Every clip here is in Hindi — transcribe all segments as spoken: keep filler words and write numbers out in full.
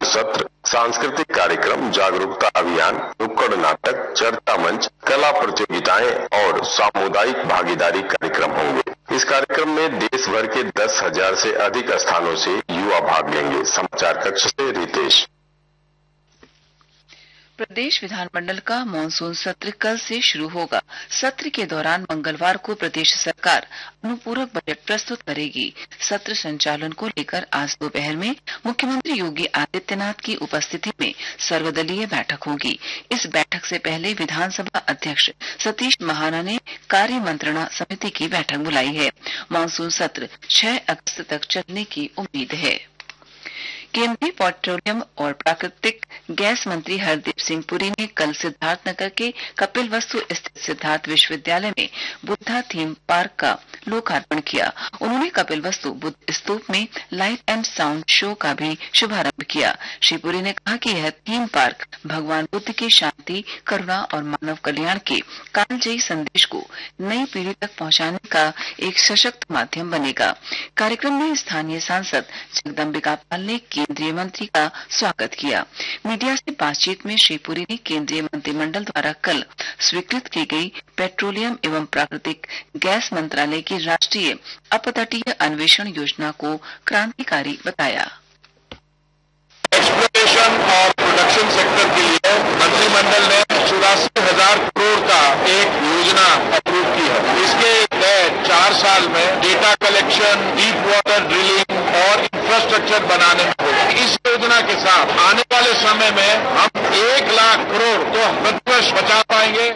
सत्र, सांस्कृतिक कार्यक्रम, जागरूकता अभियान, नुक्कड़ नाटक, चर्चा मंच, कला प्रतियोगिताएं और सामुदायिक भागीदारी कार्यक्रम होंगे। इस कार्यक्रम में देश भर के दस हजार से अधिक स्थानों से युवा भाग लेंगे। समाचार कक्ष से रितेश। प्रदेश विधानमंडल का मानसून सत्र कल से शुरू होगा। सत्र के दौरान मंगलवार को प्रदेश सरकार अनुपूरक बजट प्रस्तुत करेगी। सत्र संचालन को लेकर आज दोपहर में मुख्यमंत्री योगी आदित्यनाथ की उपस्थिति में सर्वदलीय बैठक होगी। इस बैठक से पहले विधानसभा अध्यक्ष सतीश महाना ने कार्य मंत्रणा समिति की बैठक बुलाई है। मानसून सत्र छह अगस्त तक चलने की उम्मीद है। केंद्रीय पेट्रोलियम और प्राकृतिक गैस मंत्री हरदीप सिंह पुरी ने कल सिद्धार्थनगर के कपिलवस्तु स्थित सिद्धार्थ विश्वविद्यालय में बुद्धा थीम पार्क का लोकार्पण किया। उन्होंने कपिलवस्तु बुद्ध स्तूप में लाइट एंड साउंड शो का भी शुभारंभ किया। श्री पुरी ने कहा कि यह थीम पार्क भगवान बुद्ध की शांति, करुणा और मानव कल्याण के कालजयी संदेश को नई पीढ़ी तक पहुंचाने का एक सशक्त माध्यम बनेगा। कार्यक्रम में स्थानीय सांसद जगदम्बिका पाल ने केंद्रीय मंत्री का स्वागत किया। मीडिया से बातचीत में श्री पुरी ने केंद्रीय मंत्रिमंडल द्वारा कल स्वीकृत की गई पेट्रोलियम एवं प्राकृतिक गैस मंत्रालय की राष्ट्रीय अपतटीय अन्वेषण योजना को क्रांतिकारी बताया। एक्सप्लोरेशन और प्रोडक्शन सेक्टर के लिए मंत्रिमंडल ने चौरासी हजार करोड़ का एक योजना अप्रूव की है। इसके तहत चार साल में data collection, deep water drilling और इंफ्रास्ट्रक्चर बनाने में होगा। इस योजना के साथ आने वाले समय में हम एक लाख करोड़ तो प्रतिवर्ष बचा पाएंगे।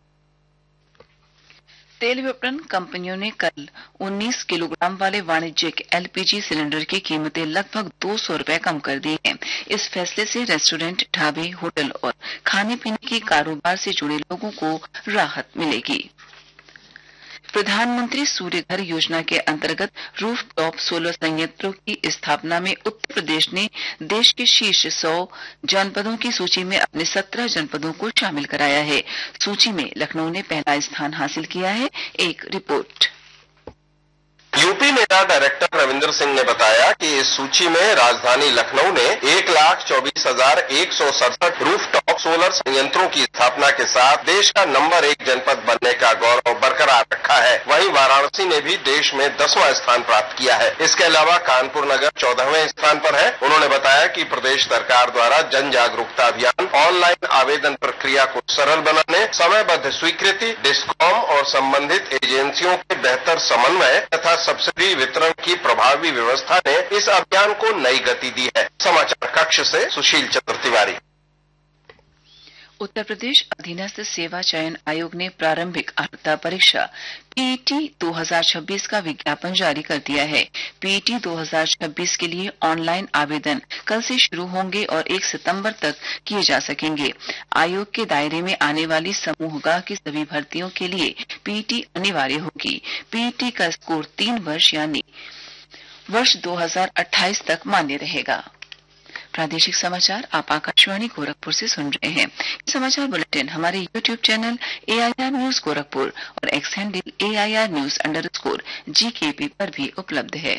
तेल विपणन कंपनियों ने कल उन्नीस किलोग्राम वाले वाणिज्यिक एलपीजी सिलेंडर की कीमतें लगभग दो सौ रूपये कम कर दी हैं। इस फैसले से रेस्टोरेंट, ढाबे, होटल और खाने पीने के कारोबार से जुड़े लोगों को राहत मिलेगी। प्रधानमंत्री सूर्य घर योजना के अंतर्गत रूफ टॉप सोलर संयंत्रों की स्थापना में उत्तर प्रदेश ने देश के शीर्ष सौ जनपदों की सूची में अपने सत्रह जनपदों को शामिल कराया है। सूची में लखनऊ ने पहला स्थान हासिल किया है। एक report. UP mega director Ravindra Singh ने बताया कि इस सूची में राजधानी लखनऊ ने एक लाख चौबीस हजार एक सौ सड़सठ रूफ टॉप सोलर संयंत्रों की स्थापना के साथ देश का नंबर एक जनपद बनने का गौरव बरकरार रखा है। वहीं वाराणसी ने भी देश में दसवां स्थान प्राप्त किया है। इसके अलावा कानपुर नगर चौदहवें स्थान पर है। उन्होंने बताया कि प्रदेश सरकार द्वारा जन जागरूकता अभियान, ऑनलाइन आवेदन प्रक्रिया को सरल बनाने, समयबद्ध स्वीकृति, डिस्कॉम और संबंधित एजेंसियों के बेहतर समन्वय तथा सब्सिडी वितरण की प्रभावी व्यवस्था ने इस अभियान को नई गति दी है। समाचार कक्ष से सुशील चंद्र तिवारी। उत्तर प्रदेश अधीनस्थ सेवा चयन आयोग ने प्रारंभिक अर्हता परीक्षा पीईटी दो हज़ार छब्बीस का विज्ञापन जारी कर दिया है। पीईटी दो हज़ार छब्बीस के लिए ऑनलाइन आवेदन कल से शुरू होंगे और एक सितंबर तक किए जा सकेंगे। आयोग के दायरे में आने वाली समूहगाह की सभी भर्तियों के लिए पीईटी अनिवार्य होगी। पीईटी का स्कोर तीन वर्ष यानी वर्ष दो हज़ार अट्ठाईस तक मान्य रहेगा। प्रादेशिक समाचार आप आकाशवाणी गोरखपुर से सुन रहे हैं। समाचार बुलेटिन हमारे YouTube channel AIR news Gorakhpur और x handle AIR news underscore GKP पर भी उपलब्ध है।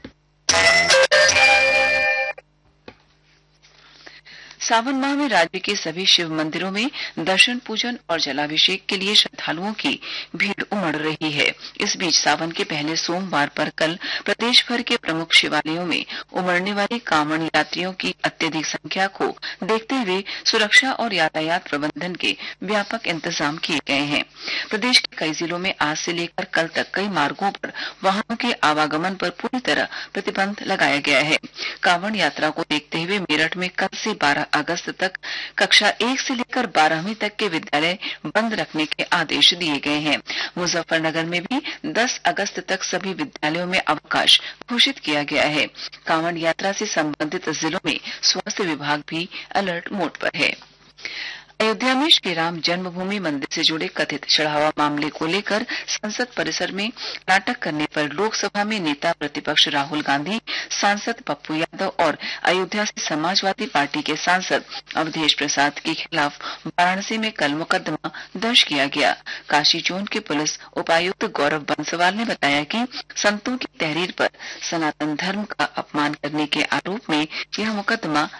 सावन माह में राज्य के सभी शिव मंदिरों में दर्शन, पूजन और जलाभिषेक के लिए श्रद्धालुओं की भीड़ उमड़ रही है। इस बीच सावन के पहले सोमवार पर कल प्रदेश भर के प्रमुख शिवालयों में उमड़ने वाले कांवड़ यात्रियों की अत्यधिक संख्या को देखते हुए सुरक्षा और यातायात प्रबंधन के व्यापक इंतजाम किए गए हैं। प्रदेश के कई जिलों में आज से लेकर कल तक कई मार्गों पर वाहनों के आवागमन पर पूरी तरह प्रतिबंध लगाया गया है। कांवड़ यात्रा को देखते हुए मेरठ में कल से बारह अगस्त तक कक्षा एक से लेकर बारहवीं तक के विद्यालय बंद रखने के आदेश दिए गए हैं। मुजफ्फरनगर में भी दस अगस्त तक सभी विद्यालयों में अवकाश घोषित किया गया है। कांवड़ यात्रा से संबंधित जिलों में स्वास्थ्य विभाग भी अलर्ट मोड पर है। अयोध्या में श्री राम जन्मभूमि मंदिर से जुड़े कथित चढ़ावा मामले को लेकर संसद परिसर में नाटक करने पर लोकसभा में नेता प्रतिपक्ष राहुल गांधी, सांसद पप्पू यादव और अयोध्या से समाजवादी पार्टी के सांसद अवधेश प्रसाद के खिलाफ वाराणसी में कल मुकदमा दर्ज किया गया। काशी जोन के पुलिस उपायुक्त गौरव बंसवाल ने बताया कि संतों की तहरीर पर सनातन धर्म का अपमान करने के आरोप में यह मुकदमा